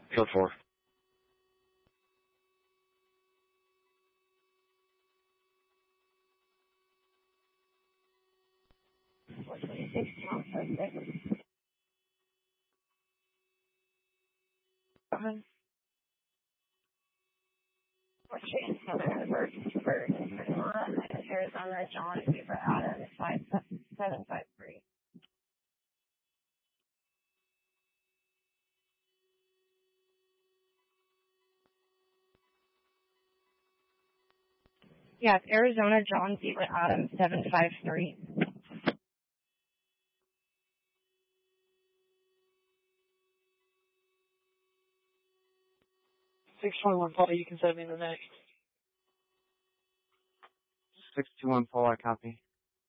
Field 4. Arizona John Zebra Adams 5753. Yes, Arizona John Zebra Adams 753. 621 Paul, you can send me the next. 621 Paul, I copy.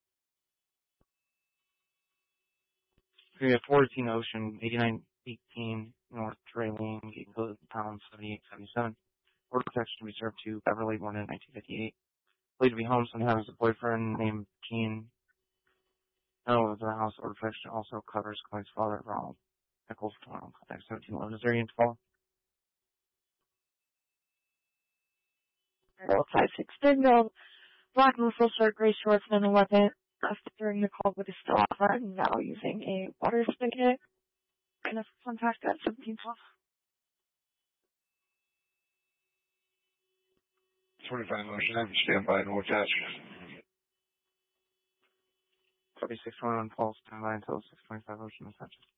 We have 14 Ocean, 8918 North Traylene, Gate Code, Pound 7877. Order protection to be served to Beverly, born in 1958. Believed to be homeless and has a boyfriend named Gene. No, the house order protection also covers Clay's father, Ronald Nichols, tomorrow. Contact 1711. Is there any info? 56 Bingo. Black Muffle shirt, gray shorts, and a weapon. Left during the call with a still offer, now using a water spigot. And a contact at 1712. 25 Ocean, stand by, no attach. 3621 Paul, stand by until 625 Ocean attaches.